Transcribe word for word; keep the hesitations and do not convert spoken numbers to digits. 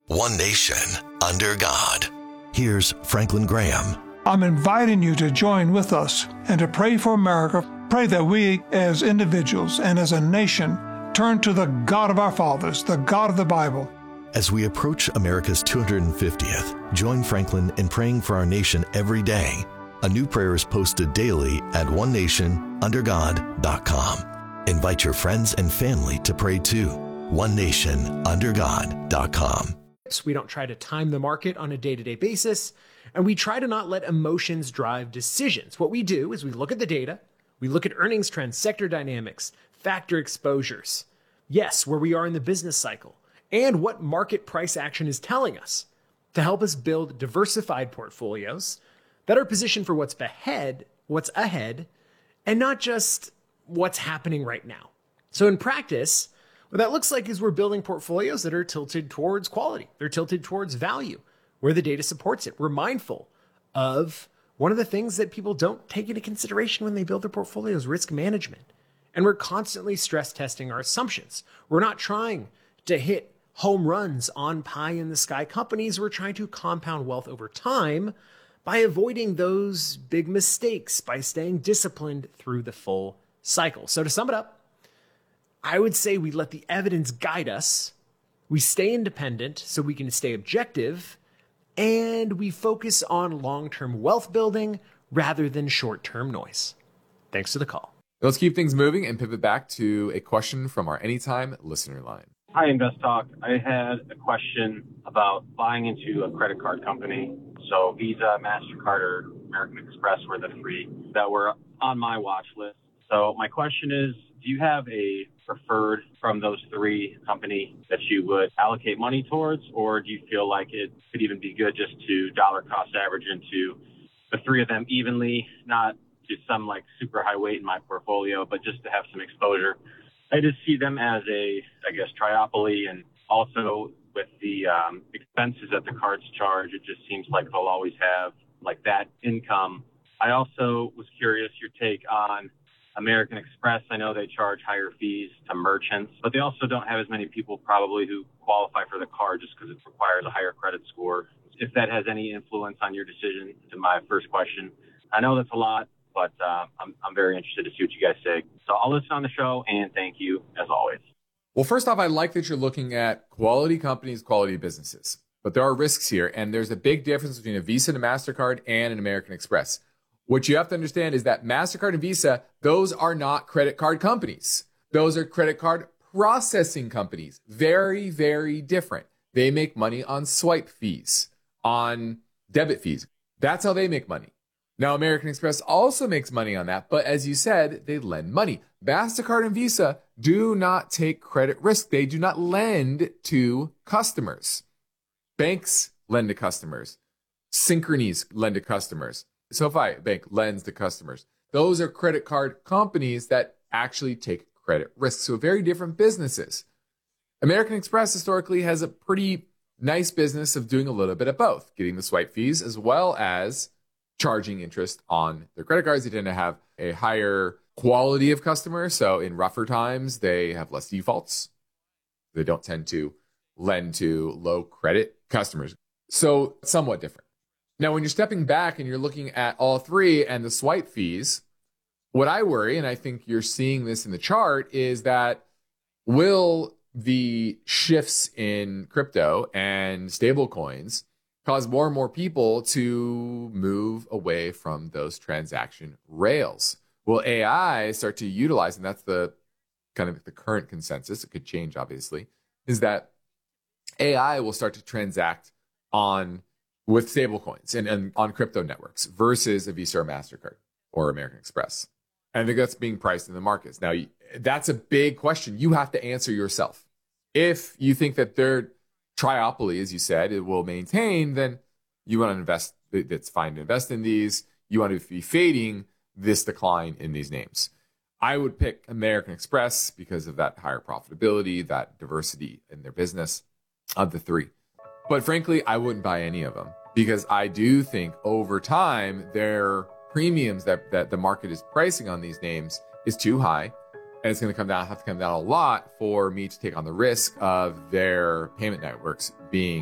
One nation, under God. Here's Franklin Graham. I'm inviting you to join with us and to pray for America. Pray that we as individuals and as a nation turn to the God of our fathers, the God of the Bible. As we approach America's two hundred fiftieth, join Franklin in praying for our nation every day. A new prayer is posted daily at one nation under god dot com. Invite your friends and family to pray too. one nation under god dot com. We don't try to time the market on a day-to-day basis, and we try to not let emotions drive decisions. What we do is we look at the data, we look at earnings trends, sector dynamics, factor exposures, yes, where we are in the business cycle, and what market price action is telling us to help us build diversified portfolios that are positioned for what's ahead, what's ahead, and not just what's happening right now. So in practice, what that looks like is we're building portfolios that are tilted towards quality. They're tilted towards value, where the data supports it. We're mindful of one of the things that people don't take into consideration when they build their portfolios, risk management. And we're constantly stress testing our assumptions. We're not trying to hit home runs on pie in the sky companies. We're trying to compound wealth over time by avoiding those big mistakes, by staying disciplined through the full cycle. So to sum it up, I would say we let the evidence guide us, we stay independent so we can stay objective, and we focus on long-term wealth building rather than short-term noise. Thanks for the call. Let's keep things moving and pivot back to a question from our Anytime listener line. Hi, Invest Talk. I had a question about buying into a credit card company. So Visa, MasterCard, or American Express were the three that were on my watch list. So my question is, do you have a preferred from those three company that you would allocate money towards, or do you feel like it could even be good just to dollar cost average into the three of them evenly, not to some like super high weight in my portfolio, but just to have some exposure? I just see them as a, I guess, triopoly, and also with the um, expenses that the cards charge, it just seems like they'll always have like that income. I also was curious your take on American Express. I know they charge higher fees to merchants, but they also don't have as many people probably who qualify for the card just because it requires a higher credit score. If that has any influence on your decision, to my first question. I know that's a lot, but uh, I'm, I'm very interested to see what you guys say. So I'll listen on the show, and thank you as always. Well, first off, I like that you're looking at quality companies, quality businesses, but there are risks here, and there's a big difference between a Visa and a MasterCard and an American Express. What you have to understand is that MasterCard and Visa, those are not credit card companies. Those are credit card processing companies. Very, very different. They make money on swipe fees, on debit fees. That's how they make money. Now, American Express also makes money on that, but as you said, they lend money. MasterCard and Visa do not take credit risk. They do not lend to customers. Banks lend to customers. Synchrony's lend to customers. SoFi Bank lends to customers. Those are credit card companies that actually take credit risk. So very different businesses. American Express historically has a pretty nice business of doing a little bit of both, getting the swipe fees as well as charging interest on their credit cards. They tend to have a higher quality of customer. So in rougher times, they have less defaults. They don't tend to lend to low credit customers. So somewhat different. Now, when you're stepping back and you're looking at all three and the swipe fees, what I worry, and I think you're seeing this in the chart, is that will the shifts in crypto and stable coins cause more and more people to move away from those transaction rails? Will A I start to utilize, and that's the kind of the current consensus, it could change obviously, is that A I will start to transact on with stablecoins and, and on crypto networks versus a Visa or MasterCard or American Express. And I think that's being priced in the markets. Now, that's a big question you have to answer yourself. If you think that their triopoly, as you said, it will maintain, then you want to invest. It's fine to invest in these. You want to be fading this decline in these names. I would pick American Express because of that higher profitability, that diversity in their business of the three. But frankly, I wouldn't buy any of them because I do think over time, their premiums that, that the market is pricing on these names is too high. And it's going to come down, have to come down a lot for me to take on the risk of their payment networks being